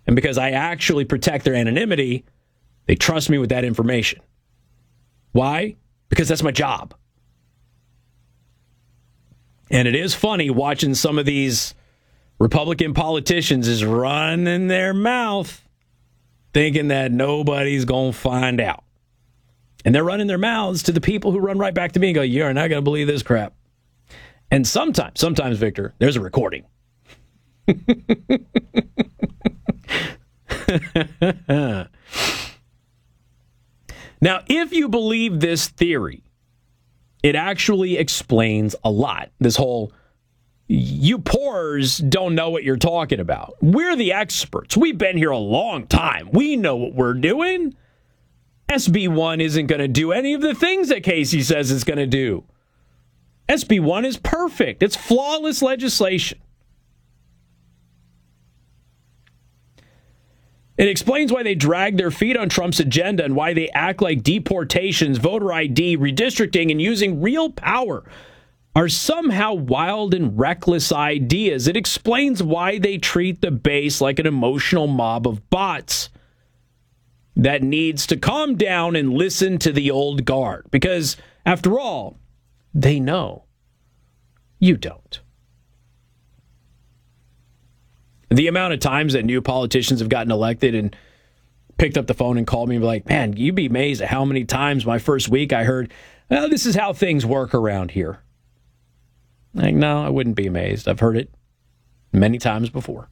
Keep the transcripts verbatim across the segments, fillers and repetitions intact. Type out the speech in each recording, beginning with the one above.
And because I actually protect their anonymity, they trust me with that information. Why? Because that's my job. And it is funny watching some of these Republican politicians is running their mouth thinking that nobody's going to find out. And they're running their mouths to the people who run right back to me and go, you're not going to believe this crap. And sometimes, sometimes, Victor, there's a recording. Now, if you believe this theory, it actually explains a lot. This whole, you poors don't know what you're talking about. We're the experts. We've been here a long time. We know what we're doing. S B one isn't going to do any of the things that Casey says it's going to do. S B one is perfect. It's flawless legislation. It explains why they drag their feet on Trump's agenda and why they act like deportations, voter I D, redistricting, and using real power are somehow wild and reckless ideas. It explains why they treat the base like an emotional mob of bots that needs to calm down and listen to the old guard. Because, after all, they know. You don't. The amount of times that new politicians have gotten elected and picked up the phone and called me and be like, man, you'd be amazed at how many times my first week I heard, well, this is how things work around here. Like, no, I wouldn't be amazed. I've heard it many times before.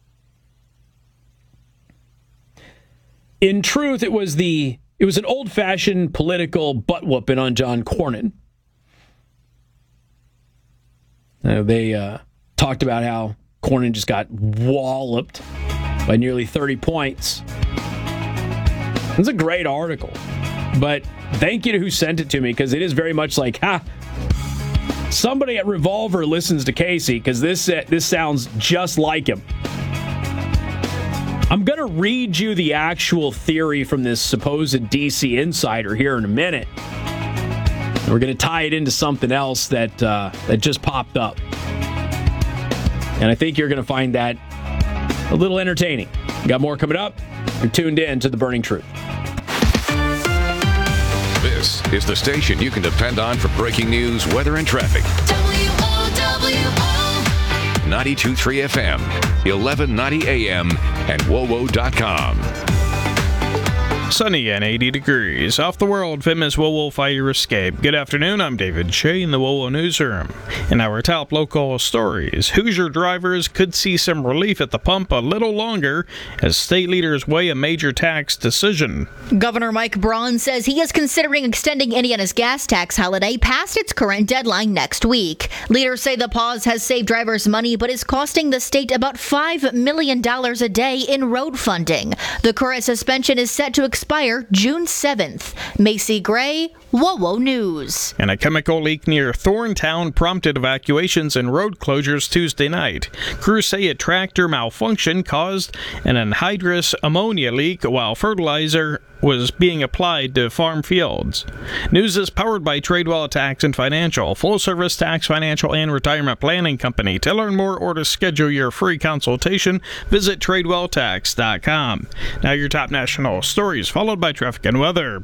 In truth, it was the it was an old-fashioned political butt-whooping on John Cornyn. Uh, they uh, talked about how Cornyn just got walloped by nearly thirty points. It's a great article. But thank you to who sent it to me, because it is very much like, ha, somebody at Revolver listens to Casey, because this, uh, this sounds just like him. I'm going to read you the actual theory from this supposed D C insider here in a minute. And we're going to tie it into something else that uh, that just popped up. And I think you're going to find that a little entertaining. Got more coming up. You're tuned in to The Burning Truth. This is the station you can depend on for breaking news, weather, and traffic. W O W O ninety-two point three F M, eleven ninety A M, and W O W O dot com. Sunny and eighty degrees. Off the world famous W O W O fire escape. Good afternoon, I'm David Shea in the W O W O newsroom. In our top local stories, Hoosier drivers could see some relief at the pump a little longer as state leaders weigh a major tax decision. Governor Mike Braun says he is considering extending Indiana's gas tax holiday past its current deadline next week. Leaders say the pause has saved drivers money but is costing the state about five million dollars a day in road funding. The current suspension is set to expire June seventh. Macy Gray, W O W O News. And a chemical leak near Thorntown prompted evacuations and road closures Tuesday night. Crews say a tractor malfunction caused an anhydrous ammonia leak while fertilizer was being applied to farm fields. News is powered by Tradewell Tax and Financial, full-service tax, financial, and retirement planning company. To learn more or to schedule your free consultation, visit tradewell tax dot com. Now your top national stories, followed by traffic and weather.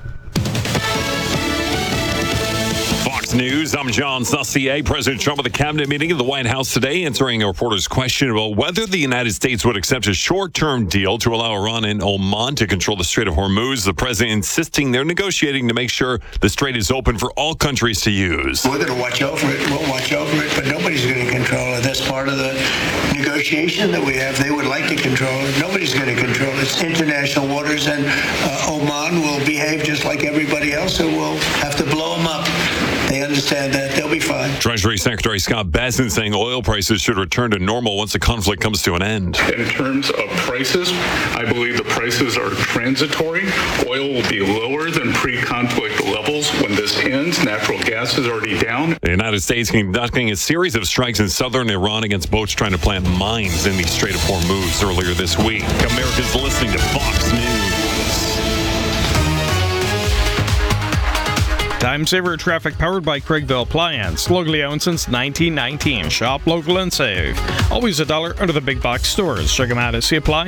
Fox News, I'm John Saucier. President Trump at the cabinet meeting at the White House today answering a reporter's question about whether the United States would accept a short-term deal to allow Iran and Oman to control the Strait of Hormuz. The president insisting they're negotiating to make sure the strait is open for all countries to use. We're going to watch over it. We'll watch over it, but nobody's going to control it. That's part of the negotiation that we have. They would like to control it. Nobody's going to control it. It's international waters, and uh, Oman will behave just like everybody else, so we'll have to blow them up. They understand that. They'll be fine. Treasury Secretary Scott Bessent saying oil prices should return to normal once the conflict comes to an end. In terms of prices, I believe the prices are transitory. Oil will be lower than pre-conflict levels when this ends. Natural gas is already down. The United States conducting a series of strikes in southern Iran against boats trying to plant mines in the Strait of Hormuz earlier this week. America's listening to Fox News. Time saver traffic powered by Craigville Appliance. Locally owned since nineteen nineteen. Shop local and save. Always a dollar under the big box stores. Check them out at C Apply.